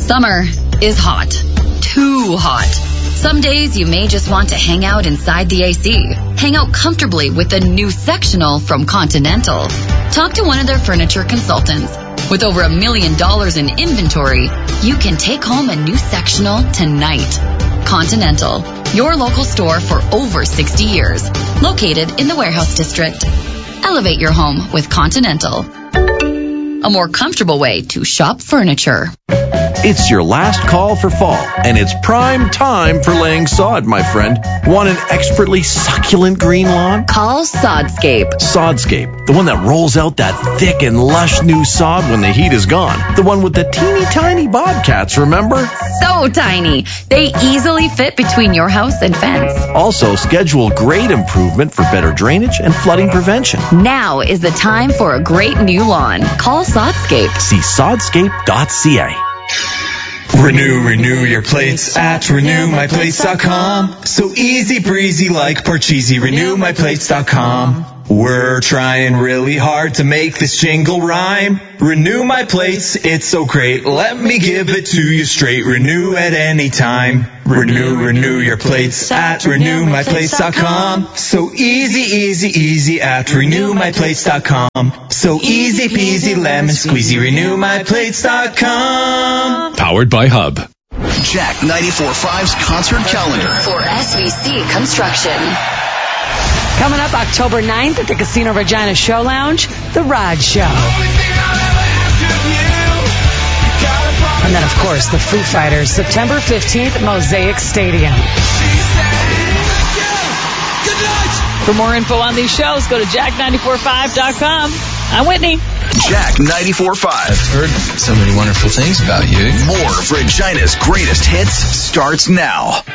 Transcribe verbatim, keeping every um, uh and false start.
Summer is hot. Too hot. Some days you may just want to hang out inside the A C. Hang out comfortably with the new sectional from Continental. Talk to one of their furniture consultants. With over a million dollars in inventory, you can take home a new sectional tonight. Continental, your local store for over sixty years. Located in the Warehouse District. Elevate your home with Continental. A more comfortable way to shop furniture. It's your last call for fall, and it's prime time for laying sod, my friend. Want an expertly succulent green lawn? Call Sodscape. Sodscape, the one that rolls out that thick and lush new sod when the heat is gone. The one with the teeny tiny bobcats, remember? So tiny, they easily fit between your house and fence. Also, schedule grade improvement for better drainage and flooding prevention. Now is the time for a great new lawn. Call Sodscape. See sodscape dot c a. Renew, renew your plates at renew my plates dot com. So easy breezy like Parcheesi, renew my plates dot com. We're trying really hard to make this jingle rhyme. Renew my plates, it's so great. Let me give it to you straight. Renew at any time. Renew, renew your plates at renew my plates dot com. So easy, easy, easy at renew my plates dot com. So easy peasy lemon squeezy, renew my plates dot com. Powered by Hub. Jack ninety-four point five's concert calendar. For S V C Construction. Coming up October ninth at the Casino Regina Show Lounge, The Rod Show. And then, of course, the Foo Fighters, September fifteenth at Mosaic Stadium. For more info on these shows, go to jack ninety-four five dot com. I'm Whitney. Jack ninety-four point five. Heard so many wonderful things about you. More of Regina's greatest hits starts now.